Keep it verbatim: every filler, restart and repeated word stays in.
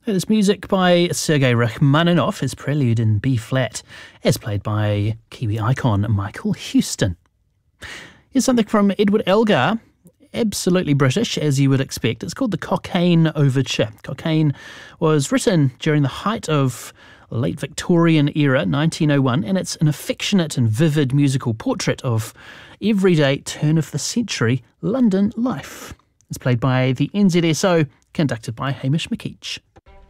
It's music by Sergei Rachmaninoff, his prelude in B-flat, as played by Kiwi icon Michael Huston. Here's something from Edward Elgar, absolutely British, as you would expect. It's called the Cockaigne Overture. Cockaigne was written during the height of late Victorian era, nineteen oh one, and it's an affectionate and vivid musical portrait of everyday turn-of-the-century London life. It's played by the N Z S O, conducted by Hamish McKeach.